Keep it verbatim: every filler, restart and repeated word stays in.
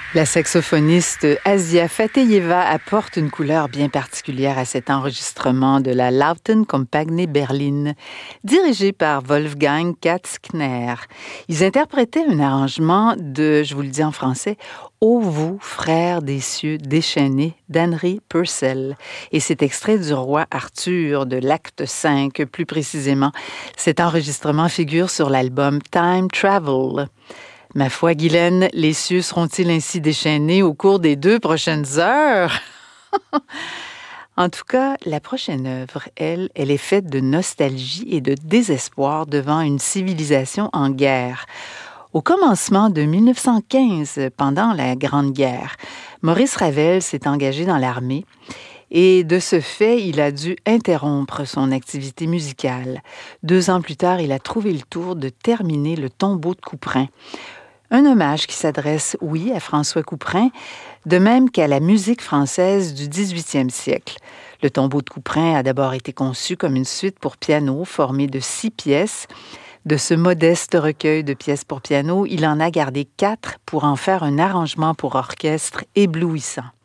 La saxophoniste Asia Fateyeva apporte une couleur bien particulière à cet enregistrement de la Lauten Compagnie Berlin, dirigé par Wolfgang Katz-Kner. Ils interprétaient un arrangement de, je vous le dis en français, « Ô vous, frères des cieux déchaînés » d'Henry Purcell. Et c'est extrait du Roi Arthur, de l'acte cinq plus précisément. Cet enregistrement figure sur l'album Time Travel. Ma foi, Guylaine, les cieux seront-ils ainsi déchaînés au cours des deux prochaines heures? En tout cas, la prochaine œuvre, elle, elle est faite de nostalgie et de désespoir devant une civilisation en guerre. Au commencement de mille neuf cent quinze, pendant la Grande Guerre, Maurice Ravel s'est engagé dans l'armée et de ce fait, il a dû interrompre son activité musicale. Deux ans plus tard, il a trouvé le tour de terminer le Tombeau de Couperin. Un hommage qui s'adresse, oui, à François Couperin, de même qu'à la musique française du dix-huitième siècle. Le Tombeau de Couperin a d'abord été conçu comme une suite pour piano formée de six pièces. De ce modeste recueil de pièces pour piano, il en a gardé quatre pour en faire un arrangement pour orchestre éblouissant.